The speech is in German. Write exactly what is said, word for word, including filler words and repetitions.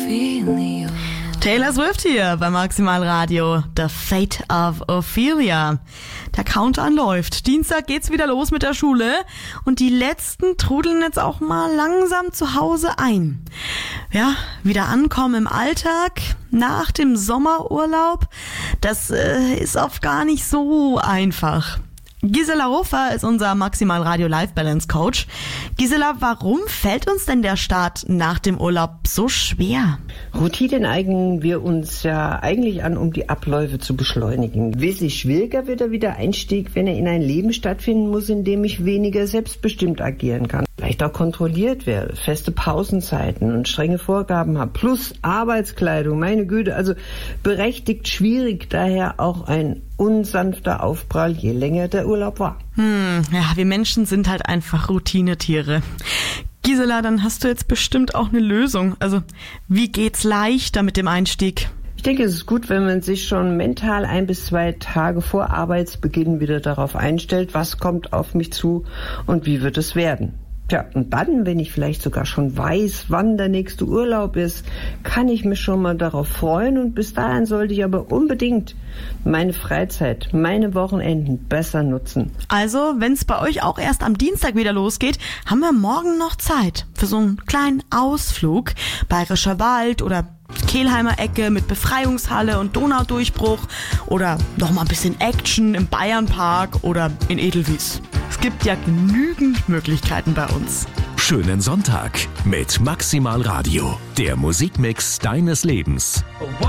Ophelia. Taylor Swift hier bei Maximal Radio, The Fate of Ophelia. Der Countdown läuft. Dienstag geht's wieder los mit der Schule und die letzten trudeln jetzt auch mal langsam zu Hause ein. Ja, wieder ankommen im Alltag nach dem Sommerurlaub, das äh, ist oft gar nicht so einfach. Gisela Hofer ist unser Maximal Radio Life Balance Coach. Gisela, warum fällt uns denn der Start nach dem Urlaub so schwer? Routinen eignen wir uns ja eigentlich an, um die Abläufe zu beschleunigen. Wesentlich schwieriger wird der Wiedereinstieg, wenn er in ein Leben stattfinden muss, in dem ich weniger selbstbestimmt agieren kann. Vielleicht auch kontrolliert werde, feste Pausenzeiten und strenge Vorgaben habe, plus Arbeitskleidung, meine Güte, also berechtigt schwierig, daher auch ein unsanfter Aufprall, je länger der Urlaub war. Hm, ja, wir Menschen sind halt einfach Routinetiere. Gisela, dann hast du jetzt bestimmt auch eine Lösung. Also, wie geht's leichter mit dem Einstieg? Ich denke, es ist gut, wenn man sich schon mental ein bis zwei Tage vor Arbeitsbeginn wieder darauf einstellt, was kommt auf mich zu und wie wird es werden. Tja, und dann, wenn ich vielleicht sogar schon weiß, wann der nächste Urlaub ist, kann ich mich schon mal darauf freuen und bis dahin sollte ich aber unbedingt meine Freizeit, meine Wochenenden besser nutzen. Also, wenn es bei euch auch erst am Dienstag wieder losgeht, haben wir morgen noch Zeit für so einen kleinen Ausflug. Bayerischer Wald oder Kelheimer Ecke mit Befreiungshalle und Donaudurchbruch oder noch mal ein bisschen Action im Bayernpark oder in Edelwies. Es gibt ja genügend Möglichkeiten bei uns. Schönen Sonntag mit Maximal Radio, der Musikmix deines Lebens.